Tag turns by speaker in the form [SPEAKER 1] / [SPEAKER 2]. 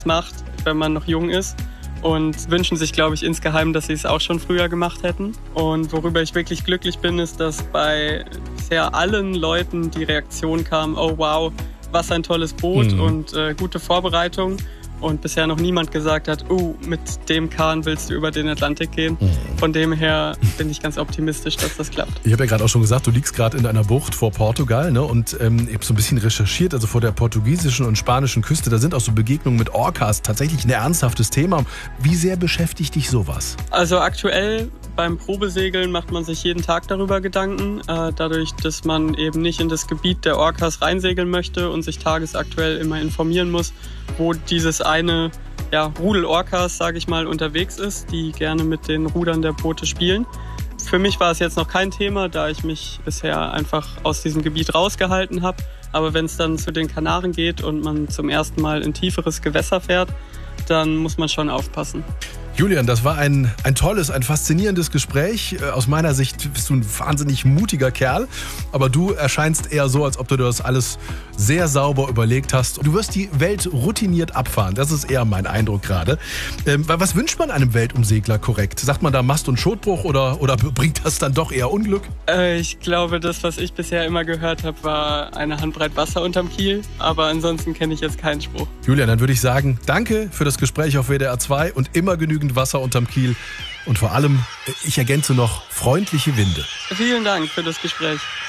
[SPEAKER 1] macht, wenn man noch jung ist. Und wünschen sich, glaube ich, insgeheim, dass sie es auch schon früher gemacht hätten. Und worüber ich wirklich glücklich bin, ist, dass bei bisher allen Leuten die Reaktion kam, oh wow, was ein tolles Boot und gute Vorbereitung. Und bisher noch niemand gesagt hat, mit dem Kahn willst du über den Atlantik gehen. Von dem her bin ich ganz optimistisch, dass das klappt.
[SPEAKER 2] Ich habe ja gerade auch schon gesagt, du liegst gerade in einer Bucht vor Portugal, ne? Und ich habe so ein bisschen recherchiert, also vor der portugiesischen und spanischen Küste, da sind auch so Begegnungen mit Orcas tatsächlich ein ernsthaftes Thema. Wie sehr beschäftigt dich sowas?
[SPEAKER 1] Also aktuell beim Probesegeln macht man sich jeden Tag darüber Gedanken, dadurch, dass man eben nicht in das Gebiet der Orcas reinsegeln möchte und sich tagesaktuell immer informieren muss, wo dieses eine Rudel Orcas, sage ich mal, unterwegs ist, die gerne mit den Rudern der Boote spielen. Für mich war es jetzt noch kein Thema, da ich mich bisher einfach aus diesem Gebiet rausgehalten habe. Aber wenn es dann zu den Kanaren geht und man zum ersten Mal in tieferes Gewässer fährt, dann muss man schon aufpassen.
[SPEAKER 2] Julian, das war ein tolles, ein faszinierendes Gespräch. Aus meiner Sicht bist du ein wahnsinnig mutiger Kerl, aber du erscheinst eher so, als ob du das alles sehr sauber überlegt hast. Du wirst die Welt routiniert abfahren, das ist eher mein Eindruck gerade. Was wünscht man einem Weltumsegler korrekt? Sagt man da Mast- und Schotbruch oder bringt das dann doch eher Unglück?
[SPEAKER 1] Ich glaube, das, was ich bisher immer gehört habe, war eine Handbreit Wasser unterm Kiel, aber ansonsten kenne ich jetzt keinen Spruch.
[SPEAKER 2] Julian, dann würde ich sagen, danke für das Gespräch auf WDR 2 und immer genügend Wasser unterm Kiel und vor allem, ich ergänze noch, freundliche Winde.
[SPEAKER 1] Vielen Dank für das Gespräch.